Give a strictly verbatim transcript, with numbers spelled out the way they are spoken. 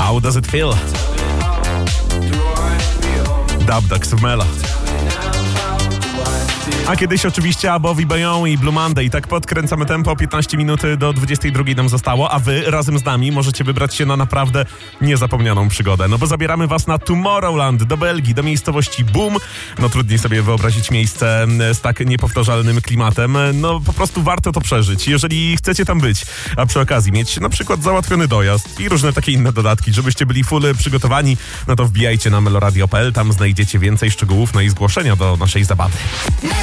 How Does It Feel? Dub Dogs of Mela. A kiedyś oczywiście Abowi Bayon i Blue Monday. Tak podkręcamy tempo, piętnaście minut do dwudziestej drugiej nam zostało, a wy razem z nami możecie wybrać się na naprawdę niezapomnianą przygodę. No bo zabieramy was na Tomorrowland, do Belgii, do miejscowości Boom. No trudniej sobie wyobrazić miejsce z tak niepowtarzalnym klimatem. No po prostu warto to przeżyć, jeżeli chcecie tam być. A przy okazji mieć na przykład załatwiony dojazd i różne takie inne dodatki, żebyście byli full przygotowani, no to wbijajcie na meloradio kropka p l, tam znajdziecie więcej szczegółów, no i zgłoszenia do naszej zabawy.